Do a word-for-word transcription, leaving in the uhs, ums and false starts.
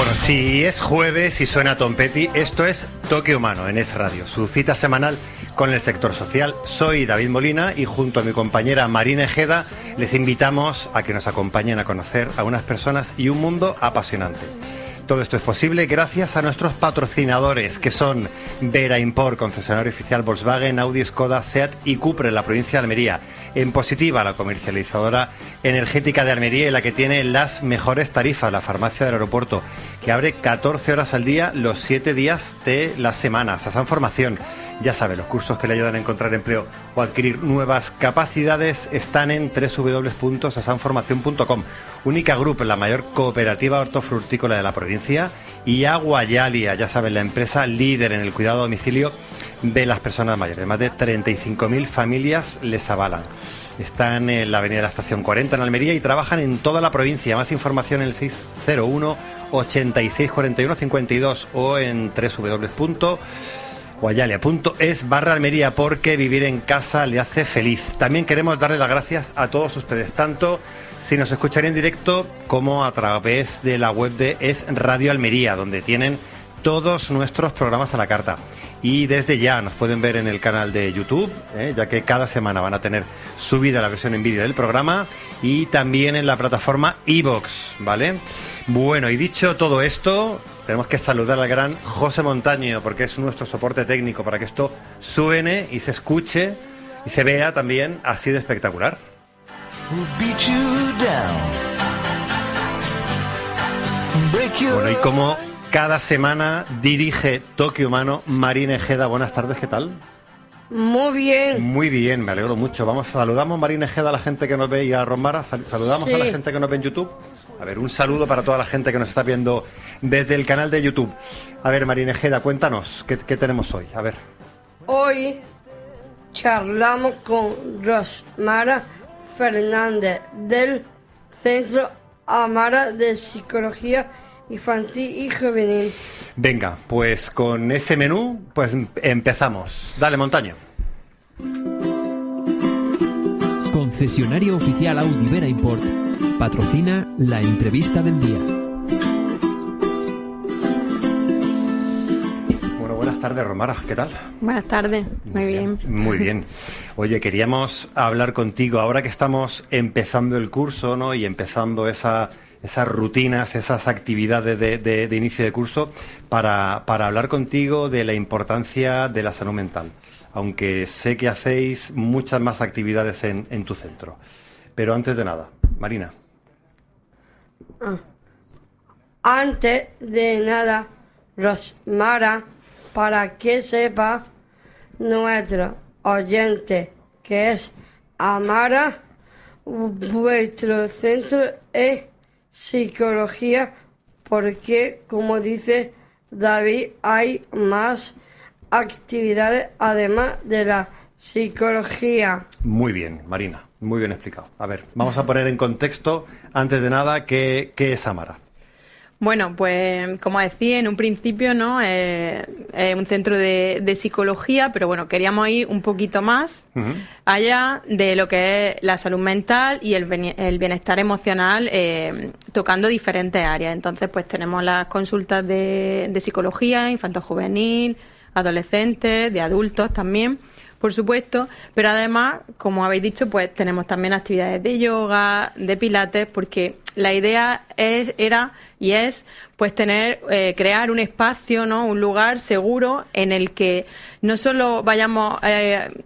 Bueno, si es jueves y suena Tom Petty, esto es Toque Humano en Es Radio, su cita semanal con el sector social. Soy David Molina y junto a mi compañera Marina Ejeda les invitamos a que nos acompañen a conocer a unas personas y un mundo apasionante. Todo esto es posible gracias a nuestros patrocinadores, que son Vera Import, concesionario oficial Volkswagen, Audi, Skoda, Seat y Cupra en la provincia de Almería. En Positiva, la comercializadora energética de Almería y la que tiene las mejores tarifas, la farmacia del aeropuerto, que abre catorce horas al día, los siete días de la semana. Sasan Formación, ya sabe, los cursos que le ayudan a encontrar empleo o adquirir nuevas capacidades están en doble u doble u doble u punto sasan formación punto com. Única Group, la mayor cooperativa hortofrutícola de la provincia, y Aguayalia, ya saben, la empresa líder en el cuidado a domicilio de las personas mayores. Más de treinta y cinco mil familias les avalan. Están en la avenida de la Estación cuarenta en Almería y trabajan en toda la provincia. Más información en el seis cero uno, ochenta y seis, cuarenta y uno, cincuenta y dos o en doble u doble u doble u punto guayalia punto es barra Almería, porque vivir en casa le hace feliz. También queremos darle las gracias a todos ustedes, tanto si nos escuchan en directo como a través de la web de Es Radio Almería, donde tienen todos nuestros programas a la carta. Y desde ya nos pueden ver en el canal de YouTube, ¿eh? ya que cada semana van a tener subida la versión en vídeo del programa, y también en la plataforma iVoox, ¿vale? Bueno, y dicho todo esto, tenemos que saludar al gran José Montaño, porque es nuestro soporte técnico para que esto suene y se escuche y se vea también así de espectacular. Bueno, y como cada semana dirige Toque Humano Marina Ejeda. Buenas tardes, ¿qué tal? Muy bien. Muy bien, me alegro mucho. Vamos, saludamos, Marina Ejeda, a la gente que nos ve, y a Romara, saludamos sí. a la gente que nos ve en YouTube. A ver, un saludo para toda la gente que nos está viendo desde el canal de YouTube. A ver, Marina Ejeda, cuéntanos, ¿qué, qué tenemos hoy? A ver. Hoy charlamos con Rosmara Fernández del Centro Amara de Psicología Infantil y Juvenil. Venga, pues con ese menú, pues empezamos. Dale, Montaño. Concesionario oficial Audi Vera Import patrocina la entrevista del día. Bueno, buenas tardes, Romara, ¿qué tal? Buenas tardes, muy bien. Muy bien. Oye, queríamos hablar contigo ahora que estamos empezando el curso, ¿no? Y empezando esa... esas rutinas, esas actividades de, de, de inicio de curso, para, para hablar contigo de la importancia de la salud mental, aunque sé que hacéis muchas más actividades en, en tu centro. Pero antes de nada, Marina. Antes de nada, Rosmara, para que sepa nuestro oyente que es Amara, vuestro centro es psicología, porque, como dice David, hay más actividades además de la psicología. Muy bien, Marina, muy bien explicado. A ver, vamos a poner en contexto, antes de nada, ¿qué, qué es Amara? Bueno, pues como decía en un principio, ¿no? Es eh, eh, un centro de, de psicología, pero bueno, queríamos ir un poquito más uh-huh. allá de lo que es la salud mental y el, el bienestar emocional, eh, tocando diferentes áreas. Entonces, pues tenemos las consultas de, de psicología, infanto-juvenil, adolescentes, de adultos también, por supuesto, pero además, como habéis dicho, pues tenemos también actividades de yoga, de pilates, porque la idea es, era y es pues tener, eh, crear un espacio, ¿no? Un lugar seguro en el que no solo vayamos eh,